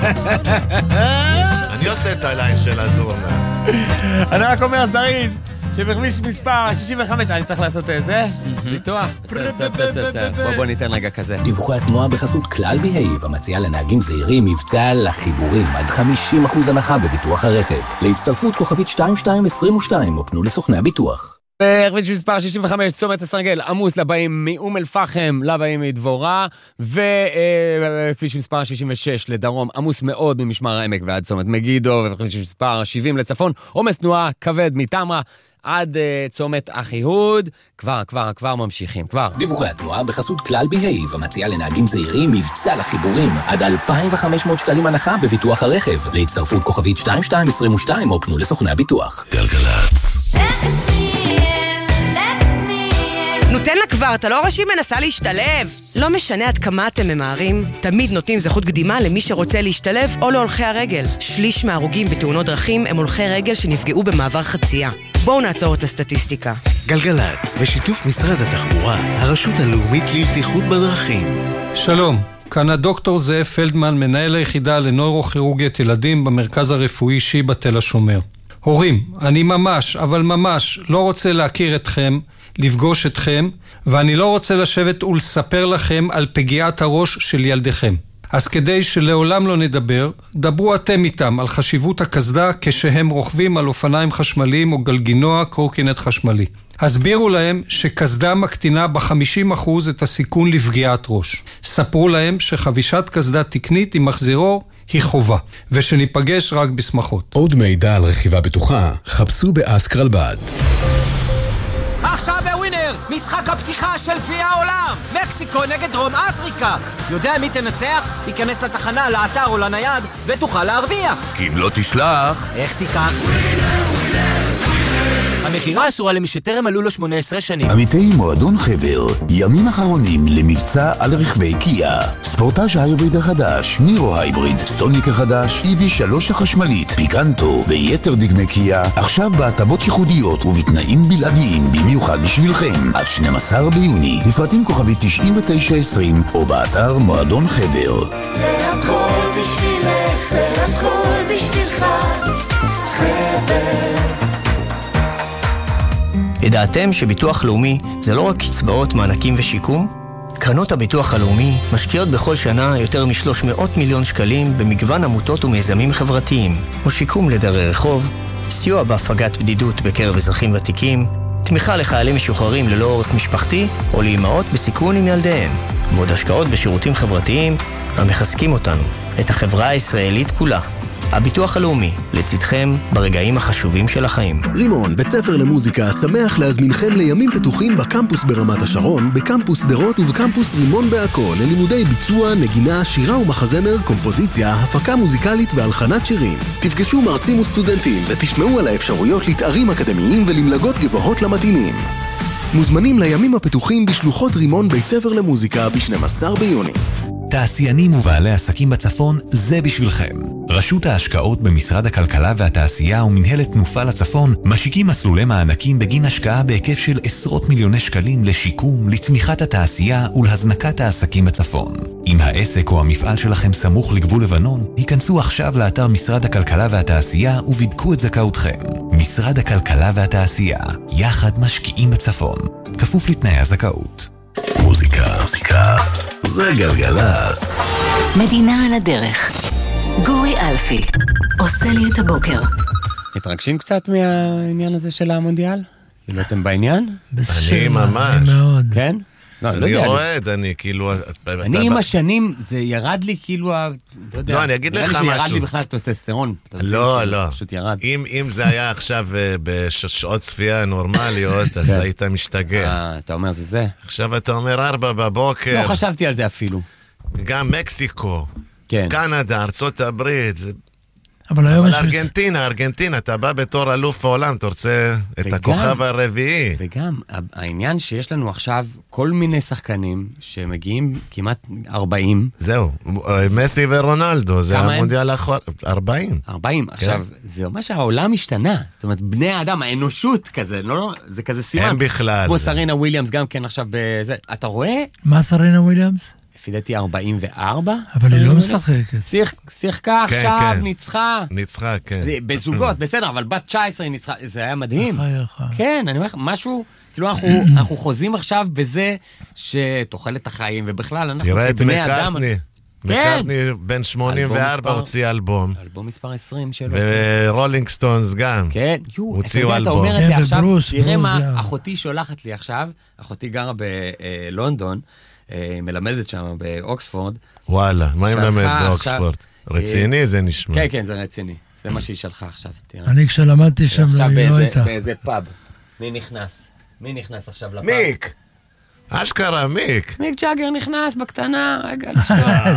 אני עושה את הליין של הזורנה. אני רק אומר, זריד, שבכביש מספר 65, אני צריך לעשות זה? ביטוח? בוא ניתן רגע כזה. דיווחי התנועה בחסות כלל בהיב, המציעה לנהגים זהירים מבצע לחיבורים עד 50% הנחה בביטוח הרכב. להצטרפות כוכבית 2222, או פנו לסוכני הביטוח. בכביש מספר 65, צומת הסרגל, עמוס לבאים מאום אל פחם, לבאים מדבורה, וכביש מספר 66 לדרום, עמוס מאוד ממשמר העמק ועד צומת מגידו, וכביש מספר 70 לצפון, עומס תנועה כבד מתמרה, עד צומת אחיהוד, כבר ממשיכים, כבר. דיווחי התנועה בחסות כלל בהיב, המציעה לנהגים זהירים מבצע לחיבורים עד 2,500 שקלים הנחה בביטוח הרכב. להצטרפות כוכבית 2222, או פנו לסוכני הביטוח. גלגלצ. נותן לה כבר, אתה לא רואה שהיא מנסה להשתלב? לא משנה עד כמה אתם ממהרים, תמיד נותנים זכות קדימה למי שרוצה להשתלב או להולכי הרגל. שליש מההרוגים בתאונות דרכים הם הולכי רגל שנפגעו במעבר חצייה. בואו נעצור את הסטטיסטיקה. גלגלצ, בשיתוף משרד התחבורה, הרשות הלאומית לבטיחות בדרכים. שלום, כאן הדוקטור זאב פלדמן, מנהל היחידה לנוירוכירוגיית ילדים במרכז הרפואי שיבא תל השומר. הורים, אני ממש לא רוצה להכיר אתכם, לפגוש אתכם, ואני לא רוצה לשבת ולספר לכם על פגיעת הראש של ילדיכם. אז כדי שלעולם לא נדבר, דברו אתם איתם על חשיבות הקסדה כשהם רוכבים על אופניים חשמליים או גלגינוע קורקינט חשמלי. הסבירו להם שקסדה מקטינה ב-50% את הסיכון לפגיעת ראש. ספרו להם שחבישת קסדה תקנית עם מחזירור היא חובה, ושניפגש רק בשמחות. עוד מידע על רכיבה בטוחה, חפשו באסקרלבד. עכשיו בווינר, משחק הפתיחה של גביע העולם, מקסיקו נגד דרום אפריקה. יודע מי תנצח? ייכנס לתחנה, לאתר או לנייד ותוכל להרוויח. כי אם לא תשלח, איך תיקח? המחירה אסורה למי שטרם מלאו לו 18 שנים. עמיתי מועדון חבר, ימים אחרונים למבצע על רכבי קיה. ספורטאז' ההיבריד החדש, נירו הייבריד, סטוניק החדש, EV3 החשמלית, פיקנטו ויתר דגמי קיה, עכשיו בהטבות ייחודיות ובתנאים בלעדיים במיוחד בשבילכם. עד 12 ביוני, לפרטים כוכבי 9920 או באתר מועדון חבר. זה הכל בשבילך, זה הכל בשבילך, חבר. ידעתם שביטוח לאומי זה לא רק קצבאות, מענקים ושיקום? קרנות הביטוח הלאומי משקיעות בכל שנה יותר מ-300 מיליון שקלים במגוון עמותות ומיזמים חברתיים, כמו שיקום לדרי רחוב, סיוע בהפגת בדידות בקרב אזרחים ותיקים, תמיכה לחיילים משוחררים ללא עורף משפחתי או לאימהות בסיכון עם ילדיהן, ועוד השקעות בשירותים חברתיים המחזקים אותנו, את החברה הישראלית כולה. הביטוח הלאומי, לצדכם ברגעים החשובים של החיים. רימון, בית ספר למוזיקה, שמח להזמינכם לימים פתוחים בקמפוס ברמת השרון, בקמפוס דרות ובקמפוס רימון בעכו, ללימודי ביצוע, נגינה, שירה ומחזמר, קומפוזיציה, הפקה מוזיקלית והלחנת שירים. תפגשו מרצים וסטודנטים ותשמעו על האפשרויות לתארים אקדמיים ולמלגות גבוהות למתאימים. מוזמנים לימים הפתוחים בשלוחות רימון בית ספר למוזיקה ב-12 ביוני. תעשיינים ובעלי עסקים בצפון, זה בשבילכם. רשות ההשקעות במשרד הכלכלה והתעשייה ומנהלת תנופה לצפון משיקים מסלולי מענקים בגין השקעה בהיקף של עשרות מיליוני שקלים לשיקום, לצמיחת התעשייה ולהזנקת העסקים בצפון. אם העסק או המפעל שלכם סמוך לגבול לבנון, היכנסו עכשיו לאתר משרד הכלכלה והתעשייה ובדקו את זכאותכם. משרד הכלכלה והתעשייה, יחד משקיעים בצפון. כפוף לתנאי הזכאות. מוזיקה זה גלגלצ. מדינה על הדרך. גורי אלפי עושה לי את הבוקר. מתרגשים קצת מהעניין הזה של המונדיאל? כאילו אתם בעניין? אני ממש. כן? אני רועד, אני כאילו... אני עם השנים, זה ירד לי כאילו... לא, אני אגיד לך משהו. נראה לי שירד לי בכלל טסטוסטרון. לא. פשוט ירד. אם זה היה עכשיו בשעות צפייה נורמליות, אז היית משתגע. אתה אומר זה. עכשיו אתה אומר 4 בבוקר. לא חשבתי על זה אפילו. גם מקסיקו, קנדה, ארצות הברית, אבל ארגנטינה, אתה בא בתור אלוף העולם, אתה רוצה את הכוכב הרביעי. וגם, העניין שיש לנו עכשיו כל מיני שחקנים שמגיעים כמעט 40. זהו, מסי ורונלדו, זה המונדיאל האחרון, 40. 40, עכשיו, זה אומר שהעולם השתנה. זאת אומרת, בני האדם, האנושות כזה, לא, זה כזה סימן. הם בכלל. כמו סרינה וויליאמס גם כן עכשיו בזה. אתה רואה? מה סרינה וויליאמס? לפי דעתי 44. אבל היא לא משחקת. שיחקה עכשיו, ניצחה. ניצחה, כן. בזוגות, בסדר, אבל בת 19 היא ניצחה, זה היה מדהים. כן, אני אומר לך, משהו, כאילו אנחנו חוזים עכשיו בזה שתוחלת החיים, ובכלל אנחנו כבני אדם. מקארטני בן 84 הוציא אלבום. אלבום מספר 20 שלו. ורולינג סטונס גם. כן, הוציאו אתה אלבום. אומר את זה עכשיו, תראה מה אחותי שולחת לי עכשיו, אחותי גרה בלונדון, היא מלמדת שם באוקספורד. וואלה, מה היא מלמדת באוקספורד? רציני זה נשמע. כן, כן, זה רציני. זה מה שהיא שלחה עכשיו. אני כשלמדתי שם לא הייתה. באיזה פאב. מי נכנס עכשיו לפאב? מיק! אשכרה, מיק ג'אגר נכנס בקטנה, רגע, לשתות.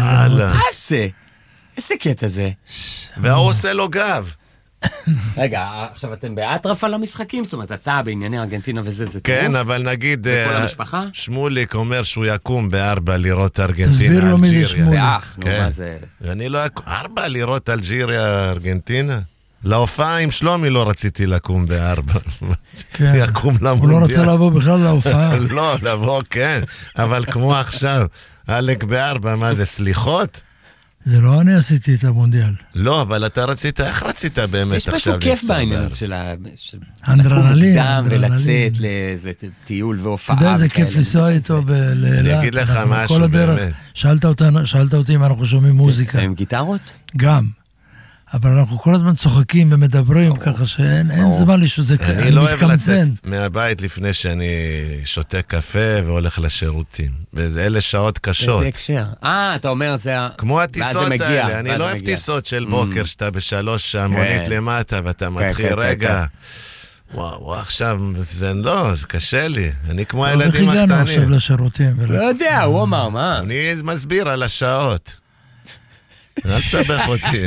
איזה קטע זה. והוא עושה לו גב. רגע, עכשיו אתם באטרף על המשחקים? זאת אומרת, אתה בענייני ארגנטינה וזה, זה טירוף? כן, אבל נגיד, וכל המשפחה? שמוליק אומר שהוא יקום ב4 לראות ארגנטינה, תסביר לו מי זה שמוליק. זה אח, נו, מה זה? אני לא אקום, 4 לראות אלג'יריה, ארגנטינה? להופעה עם שלומי לא רציתי לקום ב4. יקום למונדיאל. הוא לא רצה לבוא בכלל להופעה. לא, לבוא כן, אבל כמו עכשיו, אלק ב4, מה זה, סליחות? זה לא אני עשיתי את המונדיאל. לא, אבל אתה רצית, איך רצית באמת עכשיו? יש משהו כיף בעניין של אנדרנלין. ולצאת לאיזה טיול והופעה. אתה יודע, זה כיף לנסוע איתו לאילת. אני אגיד לך משהו באמת. שאלת אותי אם אנחנו שומעים מוזיקה. עם גיטרות? גם. אבל אנחנו כל הזמן צוחקים ומדברים, ככה שאין זמן שזה מתקמצן. אני לא אוהב לצאת מהבית לפני שאני שותה קפה והולך לשירותים. ואלה שעות קשות. איזה הקשר. אתה אומר זה... כמו הטיסות האלה, אני לא אוהב טיסות של בוקר, שאתה ב3 המונית למטה, ואתה מתחיל רגע. וואו, עכשיו, זה לא, זה קשה לי. אני כמו הילדים הקטנים. איך הגענו עכשיו לשירותים? לא יודע, הוא אמר, מה? אני מסביר על השעות. אל תסבך אותי.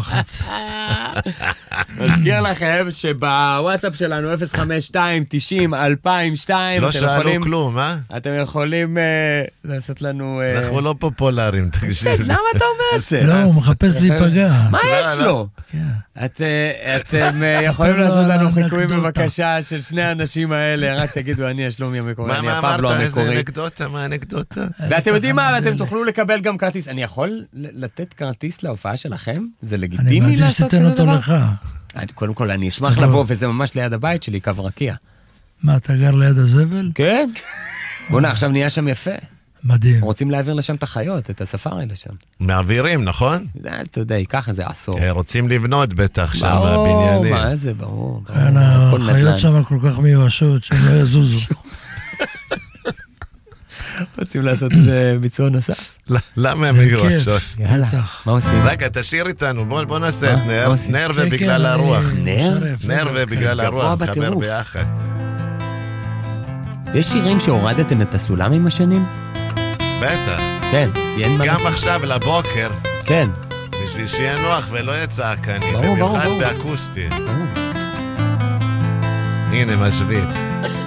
מזכיר לכם שבוואטסאפ שלנו 052-90-2002 לא שאלו כלום, אה? אתם יכולים לעשות לנו... אנחנו לא פופולריים, תקשיב. למה אתה אומר את זה? לא, הוא מחפש להיפגע. מה יש לו? אתם יכולים לעשות לנו חיקויים בבקשה של שני האנשים האלה, רק תגידו, אני השלומי המקורי, אני הפבלו המקורי. מה אנקדוטה? ואתם יודעים מה, אתם תוכלו לקבל גם כרטיס. אני יכול לתת כרטיס להופעה שלכם? זה לגיטימי לעשות כזה דבר? אני מעדיף שתתן אותו לך. קודם כל, אני אשמח לבוא, וזה ממש ליד הבית שלי, קו רקיע. מה, אתה גר ליד הזבל? כן. בוא'נה, עכשיו נהיה שם יפה. מדהים. רוצים להעביר לשם את החיות, את הספארי לשם. מעבירים, נכון? אתה יודע, ככה זה עשור. רוצים לבנות בטח שם בבניינים. ברור, מה זה, ברור. החיות שם כל כך מיואשות, שהם לא יזוזו. רוצים לעשות איזה ביצוע נוסף? למה הם מיואשות? יאללה, מה עושים? רגע, תשאיר איתנו, בוא נעשה את נר ובגלל הרוח. נר ובגלל הרוח, חבר ביחד. יש שירים שהורדתם את הסולם עם השנים? בטח. כן. גם עכשיו לבוקר. כן. בשביל שיהיה נוח ולא יצעקני. במיוחד באקוסטי. הנה, משוויץ.